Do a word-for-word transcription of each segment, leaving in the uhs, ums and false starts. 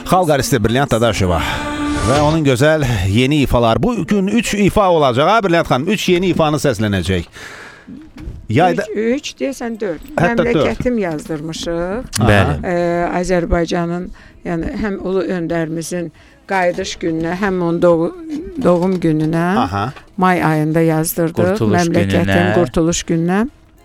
Xalq artisti Brilliant Dadaşova və onun gözəl yeni ifalar. Bu gün üç ifa olacaq ha Brilliant xanım. üç yeni ifanı səslənəcək. Yayda... üç, deyəsən dörd. Məmləkətim yazdırmışıq. Bəli. Ee, Azərbaycanın, yəni həm ulu öndərimizin qayıdış gününə, həm onun doğu, doğum gününə, aha, may ayında yazdırdıq. Qurtuluş Məmləkətin gününə. qurtuluş gününə.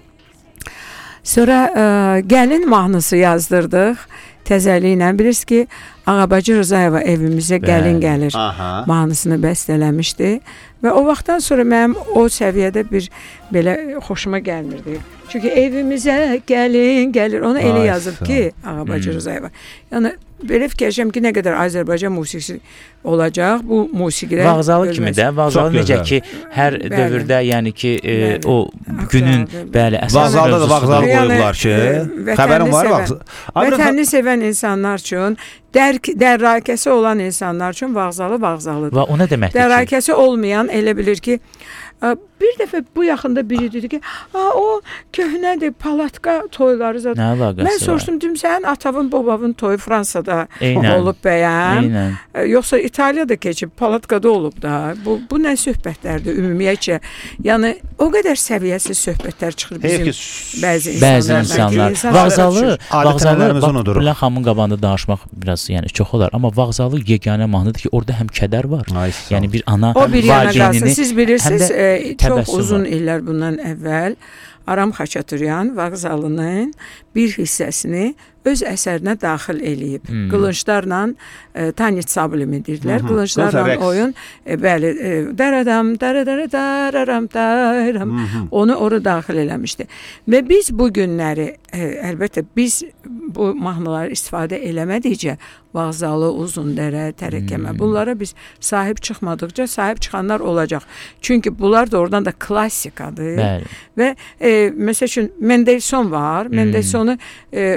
Sonra ə, gəlin mahnısı yazdırdıq. Təzəliklə bilirsiniz ki, Ağabacı Rızayeva evimizə gəlin gəlir mahnısını bəstələmişdi və o vaxtdan sonra mənim o səviyyədə bir belə xoşuma gəlmirdi. Çünki evimizə gəlin gəlir, onu elə yazıb ki, Ağabacı Rızayeva. Yəni belə fikirləşirəm ki, nə qədər Azərbaycan musiqisi olacaq bu musiqidə. Vağzalı kimi də, Vağzalı necə ki, hər bəli, dövrdə, yəni ki, e, o günün bəli əsas Vağzalda da Vağzalı qoyublar ki, xəbərin var Vağzalı. Vətənini sevən insanlar üçün, dərk, dərrakəsi olan insanlar üçün Vağzalı Vağzalıdır. Və o nə deməkdir ki? Dərrakəsi olmayan elə bilir ki, bir dəfə bu yaxında biri dedi ki, o köhnədir, palatka toyları zaten. Nə əlaqəsi var? Mən soruşdum, dedim, sənin atavın, babavın toyu Fransada Eynən. olub bəyəm. Eynən. Yoxsa İtaliyada keçib, palatkada olub da. Bu, bu nə söhbətlərdir ümumiyyətcə. Yəni, o qədər səviyyəsiz söhbətlər çıxır bizim bəzi insanlar. Bəzi insanlar. Vağzalı, Vağzalı, Brilliant xanımın qabağında danışmaq biraz yəni çox olar. Amma Vağzalı yeganə mahnıdır ki, orada həm kədər var. Ay, yəni bir ana o bir yana qalsın. Siz bilirsiniz, e, çox uzun var. illər bundan əvvəl Aram Xaçatüryan Vağzalının bir hissəsini öz əsərinə daxil eləyib. Hmm. Qılınçlarla e, Tanit Sablimi deyirlər. Qılınçlarla oyun e, bəli e, daradam daradararam daram onu ora daxil eləmişdi. Və biz bu günləri e, əlbəttə biz bu mahnıları istifadə eləmədikcə Vağzalı, Uzundərə, Tərəkəmə hmm. bunlara biz sahib çıxmadıqca sahib çıxanlar olacaq. Çünki bunlar da oradan da klassikadır. Bəli. Və e, məsəl üçün Mendelssohn var. Hmm. Mendelssohnu e,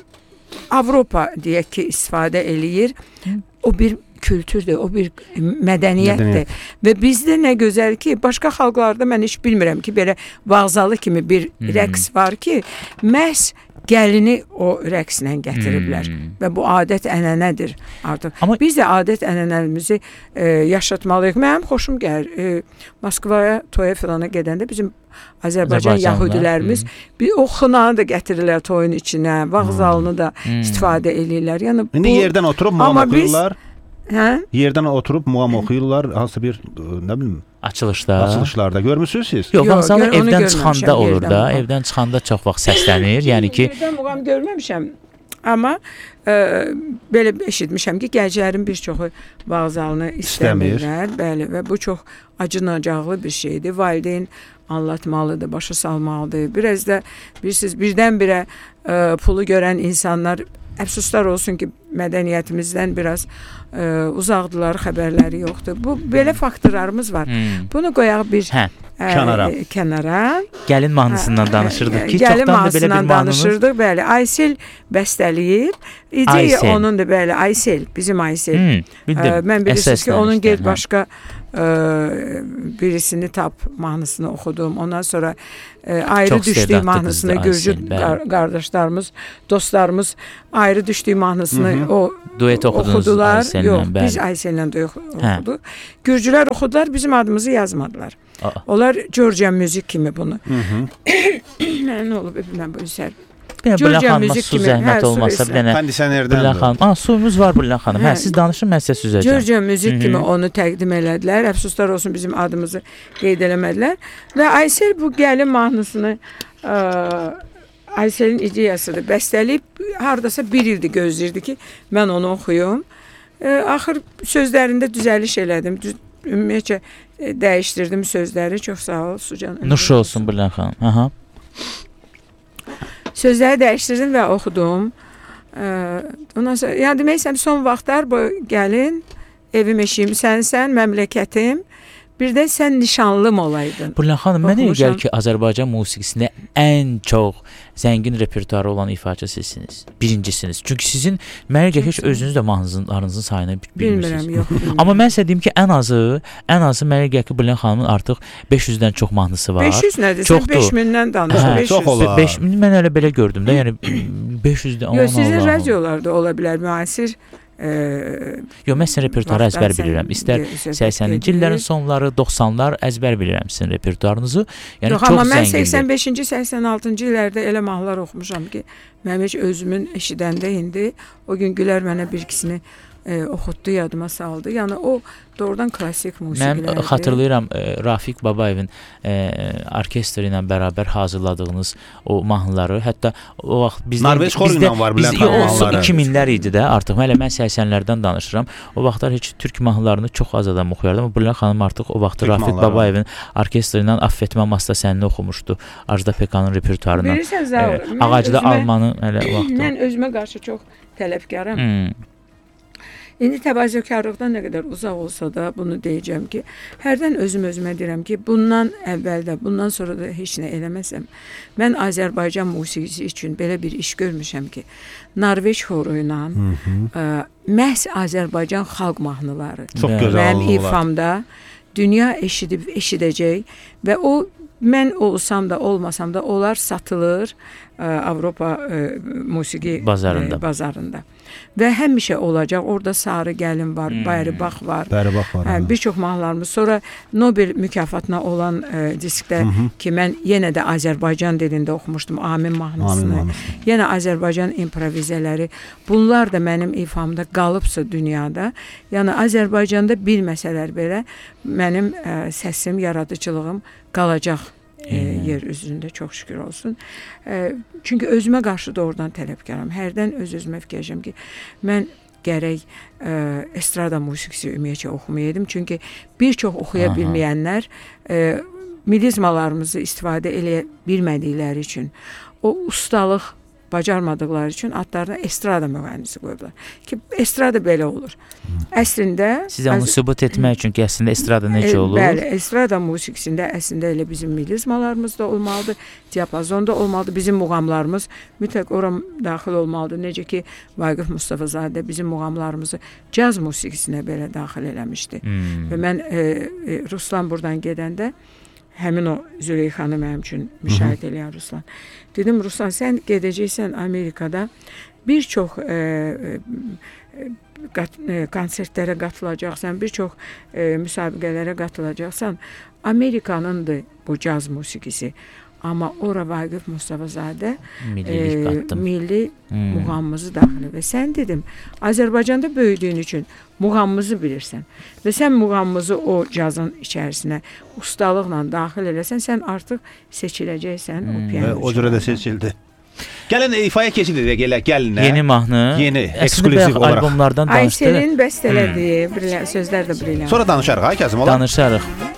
Avropa deyək ki, istifadə eləyir. O bir kültürdür, o bir mədəniyyətdir. Mədəniyyət. Və bizdə nə gözəl ki, başqa xalqlarda mən heç bilmirəm ki, belə Vağzalı kimi bir hmm. rəqs var ki, məhz gəlini o rəqslə gətiriblər. Hmm. Və bu adət-ənənədir artıq. Amma biz də adət-ənənəmizi e, yaşatmalıyıq. Mənim xoşum gəlir. E, Moskvaya, toya filana gedəndə bizim Azərbaycan yahudilərimiz bir o xınanı da gətirirlər toyun içinə, Vağzalını da hmm. istifadə edirlər. Yəni bu, İndi yerdən oturub muğam oxuyurlar. Hə? Yerdən oturub muğam oxuyurlar. Hansı bir, nə bilim, açılışda. Açılışlarda görmürsünüz siz? Yox, Vağzalı evdən çıxanda olur da. Muğam. Evdən çıxanda çox vaxt səslənir. Yəni ki, yerdən muğam görməmişəm. Amma e, belə eşitmişəm ki, gənclərin bir çoxu Vağzalını istəmirlər. Bəli, və bu çox acınacaqlı bir şeydir. Valideyn anlatmalıdır, başa salmalıdır. Biraz da bilirsiniz, birdən-birə e, pulu görən insanlar əfsuslar olsun ki, mədəniyyətimizdən biraz e, uzaqdılar, xəbərləri yoxdur. Bu belə faktorlarımız var. Hmm. Bunu qoyaq bir hə, ə, kənara. kənara. Gəlin mahnısından danışırdıq ki, gəlin çoxdan da belə bir mahnımız. danışırdıq, bəli. Aysel bəstələyib. İdeya onun da bəli, Aysel, bizim Aysel. Hmm, bildim. Ə, mən bilirsiniz ki, onun gel başqa ə, birisini tap mahnısını oxudum. Ondan sonra ə, ayrı düşdüyü mahnısını Gürcü qardaşlarımız, dostlarımız ayrı düşdüyü mahnısını Hı-hı. o duet oxudular. Aysellə, Yox, bəli. biz Aysellə duet oxuduq. Gürcülər oxudular, bizim adımızı yazmadılar. Aa. Onlar Georgia müzik kimi bunu. Nə olub bilməm bu üzər. Brilliant xanıma su zəhmət olmasa bir dənə Brilliant xanım. Ah, suyumuz var Brilliant xanım. Hə, siz danışın, mən sizə süzəcəm. Georgia müzik kimi onu təqdim elədilər. Əfsuslar olsun bizim adımızı qeyd eləmədilər. Və Aysel bu gəlin mahnısını ə, Ayselin ideyasıdır. Bəstələyib hardasa bir ildir gözləyirdi ki, mən onu oxuyum. E, axır sözlərində düzəliş elədim. Düz, ümumiyyətcə e, dəyişdirdim sözləri. Çox sağ ol Sucan. Nuş olsun Brilliant xanım. Aha. Sözləri dəyişdirdim və oxudum. E, ondan sonra, yəni deməysəm son vaxtlar bu gəlin, evim eşiyim sənsən, məmləkətim. Bir də sən nişanlım olaydın. Brilliant xanım, mənə elə gəlir ki, Azərbaycan musiqisində ən çox zəngin repertuarı olan ifaçı sizsiniz. Birincisiniz. Çünki sizin mənə gəlir ki, özünüz də mahnınızın sayını bilmirsiniz. Bilmirəm, yox. Bilmirəm. Amma mən sizə deyim ki, ən azı, ən azı mənə gəlir ki, Brilliant xanımın artıq beş yüzdən çox mahnısı var. beş yüz nədir? Sən beş mindən danış. Hə, çox olar. beş min mən elə belə gördüm də, yəni beş yüzdən. Yox, sizin radiolarda ola bilər müasir e, Yox, mən sizin repertuarı vaxtdan əzbər sən bilirəm. İstər söhbət səksəninci gedir. illərin sonları, doxsanlar əzbər bilirəm sizin repertuarınızı. Yəni Yox, çox amma mən zəngindir. səksən beşinci, səksən altıncı illərdə elə mahnılar oxumuşam ki, mənim heç özümün eşidəndə indi o gün Gülər mənə bir ikisini e, oxutdu, yadıma saldı. Yəni o doğrudan klassik musiqilərdir. Mən xatırlayıram e, Rafiq Babayevin e, orkestri ilə bərabər hazırladığınız o mahnıları. Hətta o vaxt bizdə Norveç xoru ilə var bilən mahnıları. iki minlər idi də artıq. Hələ mən səksənlərdən danışıram. O vaxtlar heç türk mahnılarını çox az adam oxuyardı. Amma Bülent xanım artıq o vaxt Rafiq Babayevin orkestri ilə Affetmə Masta sənini oxumuşdu. Ajda Pekkanın repertuarından. Bilirsən Zaur, e, Ağacda Almanı hələ o vaxt. Mən özümə qarşı çox tələbkaram. Hmm. İndi təvazökarlıqdan nə qədər uzaq olsa da bunu deyəcəm ki, hərdən özüm özümə deyirəm ki, bundan əvvəl də, bundan sonra da heç nə eləməsəm, mən Azərbaycan musiqisi üçün belə bir iş görmüşəm ki, Norveç xoru ilə ə, məhz Azərbaycan xalq mahnıları çox gözəl mənim ifamda dünya eşidib eşidəcək və o mən olsam da, olmasam da onlar satılır ə, Avropa ə, musiqi bazarında. Ə, bazarında. Və həmişə olacaq. Orada Sarı Gəlin var, hmm. Bayrabax var. Bayrabax var. Hə, bir çox mahnılarımız. Sonra Nobel mükafatına olan ə, diskdə Hı -hı. ki, mən yenə də Azərbaycan dilində oxumuşdum Amin mahnısını. Amin mahnısı. Yenə Azərbaycan improvizələri. Bunlar da mənim ifamda qalıbsa dünyada. Yəni Azərbaycanda bilməsələr belə mənim ə, səsim, yaradıcılığım qalacaq. E, yer üzündə çox şükür olsun. E, çünki özümə qarşı doğrudan tələbkaram. Hərdən öz-özümə fikirləşirəm ki, mən gərək e, estrada musiqisi ümumiyyətcə oxumayaydım. Çünki bir çox oxuya Aha. bilməyənlər e, milizmalarımızı istifadə eləyə bilmədikləri üçün o ustalıq bacarmadıqları üçün adlarına estrada müğənnisi qoyublar. Ki estrada belə olur. Əslində sizə onu sübut etmək üçün ki, əslində estrada necə olur? E, bəli, estrada musiqisində əslində elə bizim milizmalarımız da olmalıdır, diapazon da olmalıdır, bizim muğamlarımız mütləq ora daxil olmalıdır. Necə ki Vaqif Mustafazadə bizim muğamlarımızı caz musiqisinə belə daxil eləmişdi. Hmm. Və mən e, e, Ruslan buradan gedəndə həmin o Züleyxanı mənim üçün müşahidə eləyən Ruslan. Dedim, Ruslan, sən gedəcəksən Amerikada bir çox e, e, qat, e, konsertlərə qatılacaqsan, bir çox e, müsabiqələrə qatılacaqsan. Amerikanındır bu caz musiqisi. Amma ora Vaqif Mustafazadə e, milli hmm. muğamımızı daxil və sən dedim, Azərbaycanda böyüdüyün üçün muğamımızı bilirsən və sən muğamımızı o cazın içərisinə ustalıqla daxil eləsən, sən artıq seçiləcəksən hmm. o piano. O cürə də seçildi. Gəlin ifaya keçirik, gələ, gəlin. Yeni mahnı. Yeni, ekskluziv olaraq. Albomlardan danışdı. Ayselin bəstələdiyi hmm. sözlər də brilliant. Sonra danışarıq, ha Kazım olar? Danışarıq.